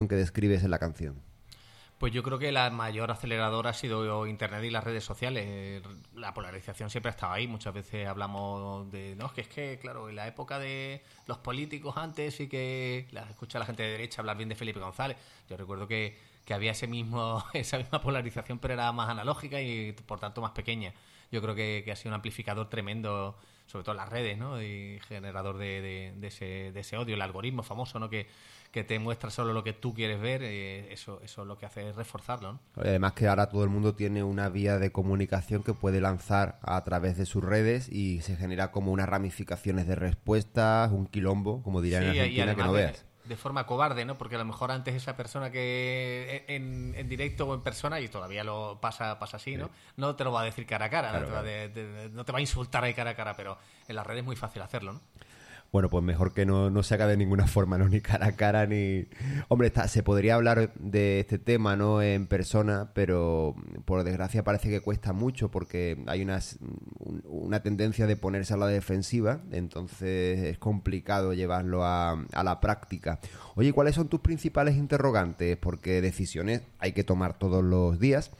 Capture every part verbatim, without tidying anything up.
que describes en la canción? Pues yo creo que la mayor aceleradora ha sido Internet y las redes sociales. La polarización siempre ha estado ahí. Muchas veces hablamos de... No, es que es que, claro, en la época de los políticos antes sí que la, escucha a la gente de derecha hablar bien de Felipe González. Yo recuerdo que, que había ese mismo esa misma polarización, pero era más analógica y, por tanto, más pequeña. Yo creo que, que ha sido un amplificador tremendo, sobre todo en las redes, ¿no? Y generador de, de, de, ese, de ese odio. El algoritmo famoso, ¿no? Que que te muestra solo lo que tú quieres ver, eh, eso eso lo que hace es reforzarlo, ¿no? Además que ahora todo el mundo tiene una vía de comunicación que puede lanzar a través de sus redes y se genera como unas ramificaciones de respuestas, un quilombo, como dirían en Sí, y Argentina, que no de, veas. de forma cobarde, ¿no? Porque a lo mejor antes esa persona que en, en directo o en persona, y todavía lo pasa pasa así, ¿no? Sí. No te lo va a decir cara a cara, claro, no, te va de, de, no te va a insultar ahí cara a cara, pero en las redes es muy fácil hacerlo, ¿no? Bueno, pues mejor que no, no se haga de ninguna forma, ¿no? Ni cara a cara, ni... Hombre, está, se podría hablar de este tema, ¿no? En persona, pero por desgracia parece que cuesta mucho porque hay unas, una tendencia de ponerse a la defensiva, entonces es complicado llevarlo a, a la práctica. Oye, ¿cuáles son tus principales interrogantes? Porque decisiones hay que tomar todos los días.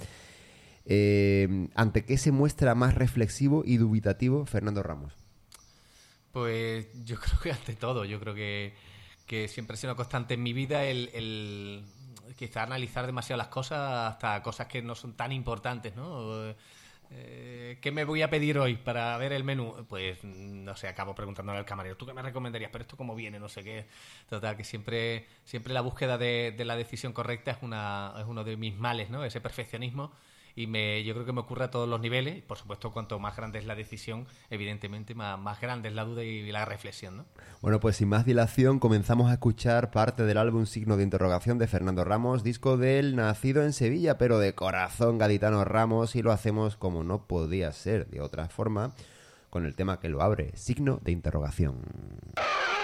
Eh, ¿Ante qué se muestra más reflexivo y dubitativo Fernando Ramos? Pues yo creo que ante todo, yo creo que, que siempre ha sido una constante en mi vida el, el quizá analizar demasiado las cosas, hasta cosas que no son tan importantes, ¿no? Eh, ¿Qué me voy a pedir hoy para ver el menú? Pues no sé, acabo preguntándole al camarero, ¿tú qué me recomendarías? Pero esto cómo viene, no sé qué. Total, que siempre siempre la búsqueda de, de la decisión correcta es una es uno de mis males, ¿no? Ese perfeccionismo. Y me, yo creo que me ocurre a todos los niveles. Por supuesto, cuanto más grande es la decisión, evidentemente más, más grande es la duda y la reflexión, ¿no? Bueno, pues sin más dilación comenzamos a escuchar parte del álbum Signo de Interrogación de Fernando Ramos, disco del nacido en Sevilla, pero de corazón gaditano Ramos, y lo hacemos como no podía ser de otra forma, con el tema que lo abre, Signo de Interrogación.